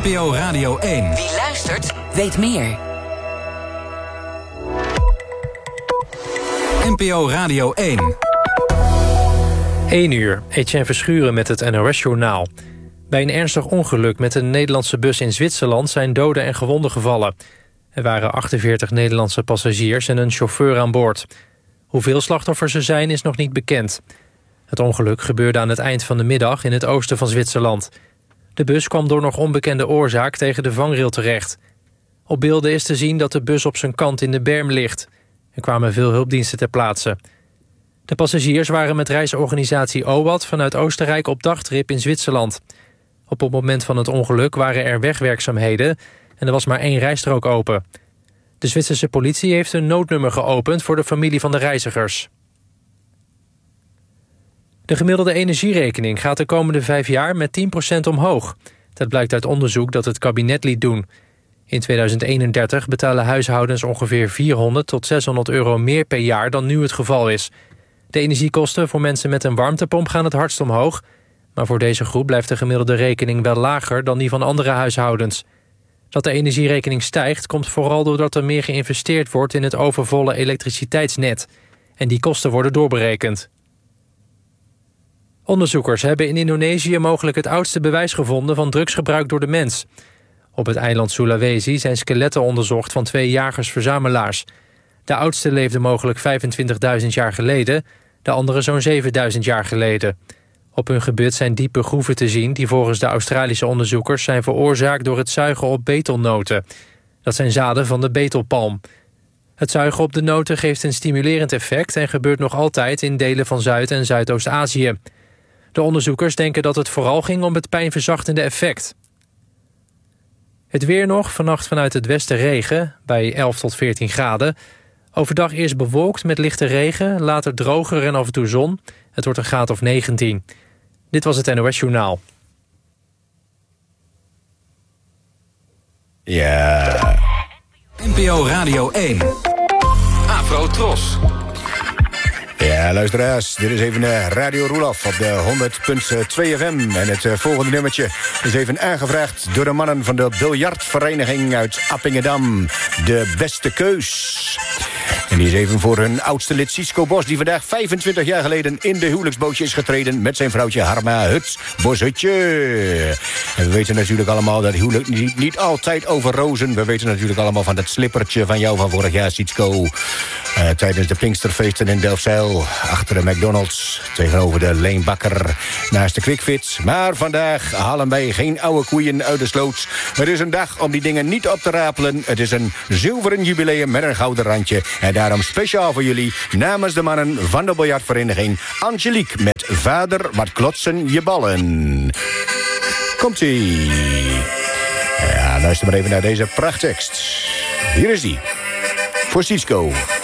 NPO Radio 1. Wie luistert, weet meer. NPO Radio 1. 1 uur, Etienne Verschuren met het NOS-journaal. Bij een ernstig ongeluk met een Nederlandse bus in Zwitserland zijn doden en gewonden gevallen. Er waren 48 Nederlandse passagiers en een chauffeur aan boord. Hoeveel slachtoffers er zijn is nog niet bekend. Het ongeluk gebeurde aan het eind van de middag in het oosten van Zwitserland. De bus kwam door nog onbekende oorzaak tegen de vangrail terecht. Op beelden is te zien dat de bus op zijn kant in de berm ligt. Er kwamen veel hulpdiensten ter plaatse. De passagiers waren met reisorganisatie OWAT vanuit Oostenrijk op dagtrip in Zwitserland. Op het moment van het ongeluk waren er wegwerkzaamheden en er was maar 1 rijstrook open. De Zwitserse politie heeft een noodnummer geopend voor de familie van de reizigers. De gemiddelde energierekening gaat de komende 5 jaar met 10% omhoog. Dat blijkt uit onderzoek dat het kabinet liet doen. In 2031 betalen huishoudens ongeveer 400 tot 600 euro meer per jaar dan nu het geval is. De energiekosten voor mensen met een warmtepomp gaan het hardst omhoog, maar voor deze groep blijft de gemiddelde rekening wel lager dan die van andere huishoudens. Dat de energierekening stijgt komt vooral doordat er meer geïnvesteerd wordt in het overvolle elektriciteitsnet. En die kosten worden doorberekend. Onderzoekers hebben in Indonesië mogelijk het oudste bewijs gevonden van drugsgebruik door de mens. Op het eiland Sulawesi zijn skeletten onderzocht van 2 jagers-verzamelaars. De oudste leefde mogelijk 25.000 jaar geleden, de andere zo'n 7.000 jaar geleden. Op hun gebit zijn diepe groeven te zien die volgens de Australische onderzoekers zijn veroorzaakt door het zuigen op betelnoten. Dat zijn zaden van de betelpalm. Het zuigen op de noten geeft een stimulerend effect en gebeurt nog altijd in delen van Zuid- en Zuidoost-Azië. De onderzoekers denken dat het vooral ging om het pijnverzachtende effect. Het weer nog, vannacht vanuit het westen regen, bij 11 tot 14 graden. Overdag eerst bewolkt met lichte regen, later droger en af en toe zon. Het wordt een graad of 19. Dit was het NOS Journaal. Ja. NPO Radio 1. Afro Tros. Ja, luisteraars, dit is even Radio Roelof op de 100.2 FM. En het volgende nummertje is even aangevraagd door de mannen van de biljartvereniging uit Appingedam. De beste keus. En die is even voor hun oudste lid Sisko Bos, die vandaag 25 jaar geleden in de huwelijksbootje is getreden met zijn vrouwtje Harma Huts Boshutje. En we weten natuurlijk allemaal dat huwelijk niet altijd over rozen. We weten natuurlijk allemaal van dat slippertje van jou van vorig jaar, Sisko. Tijdens de Pinksterfeesten in Delfzijl, achter de McDonald's, tegenover de Leenbakker, naast de Quickfit. Maar vandaag halen wij geen oude koeien uit de sloot. Het is een dag om die dingen niet op te rapelen. Het is een zilveren jubileum met een gouden randje. En daarom speciaal voor jullie, namens de mannen van de biljartvereniging, Angelique met Vader, wat klotsen je ballen. Komt-ie. Ja, luister maar even naar deze prachttekst. Hier is die. Voor Sisko.